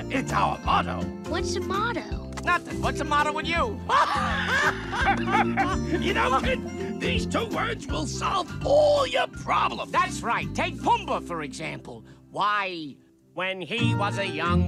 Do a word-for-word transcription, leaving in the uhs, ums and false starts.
It's our motto. What's the motto? Nothing. What's the matter with you? You know, kid, these two words will solve all your problems. That's right. Take Pumbaa, for example. Why, when he was a young